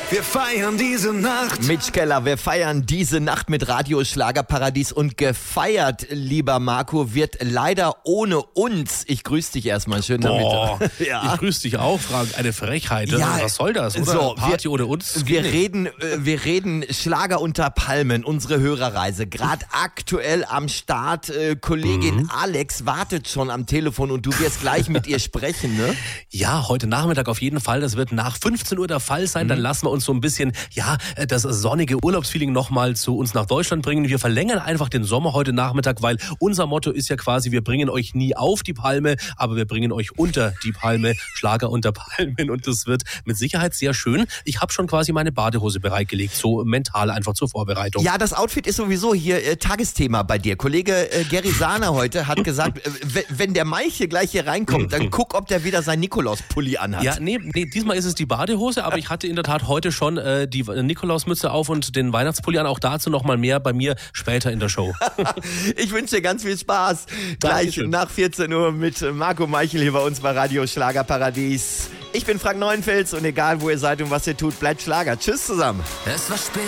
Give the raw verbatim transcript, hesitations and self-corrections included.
Wir feiern diese Nacht. Mitch Keller, wir feiern diese Nacht mit Radio Schlagerparadies und gefeiert, lieber Marco, wird leider ohne uns. Ich grüße dich erstmal, schön damit. Boah, ja. Ich grüße dich auch, Frank. Eine Frechheit. Ja, was soll das? Oder so, Party wir, ohne uns? Wir reden, äh, wir reden Schlager unter Palmen, unsere Hörerreise. Gerade aktuell am Start. Äh, Kollegin mhm. Alex wartet schon am Telefon und du wirst gleich mit ihr sprechen, ne? Ja, heute Nachmittag auf jeden Fall. Das wird nach fünfzehn Uhr der Fall sein. Mhm. Dann lassen wir uns so ein bisschen, ja, das sonnige Urlaubsfeeling nochmal zu uns nach Deutschland bringen. Wir verlängern einfach den Sommer heute Nachmittag, weil unser Motto ist ja quasi, wir bringen euch nie auf die Palme, aber wir bringen euch unter die Palme, Schlager unter Palmen, und das wird mit Sicherheit sehr schön. Ich habe schon quasi meine Badehose bereitgelegt, so mental einfach zur Vorbereitung. Ja, das Outfit ist sowieso hier äh, Tagesthema bei dir. Kollege äh, Gary Sahner heute hat gesagt, äh, wenn der Maiche gleich hier reinkommt, dann guck, ob der wieder sein Nikolaus-Pulli anhat. Ja, nee, nee, diesmal ist es die Badehose, aber ich hatte in der Tat heute schon äh, die Nikolausmütze auf und den Weihnachtspulli an. Auch dazu noch mal mehr bei mir später in der Show. Ich wünsche dir ganz viel Spaß. Gleich Dankeschön. Nach vierzehn Uhr mit Marco Meichel hier bei uns bei Radio Schlagerparadies. Ich bin Frank Neuenfels und egal wo ihr seid und was ihr tut, bleibt Schlager. Tschüss zusammen. Es war spät.